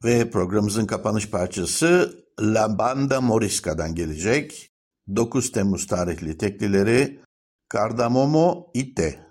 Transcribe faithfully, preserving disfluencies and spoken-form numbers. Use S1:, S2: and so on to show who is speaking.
S1: Ve programımızın kapanış parçası La Banda Morisca'dan gelecek. dokuz Temmuz tarihli teklileri Cardamomo Ite.